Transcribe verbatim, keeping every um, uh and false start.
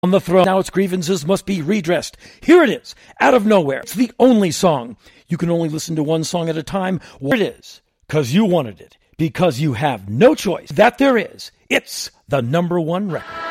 on the throne. Now its grievances must be redressed. Here it is, out of nowhere. It's the only song. You can only listen to one song at a time. What it is, because you wanted it, because you have no choice. That there is. It's the number one record.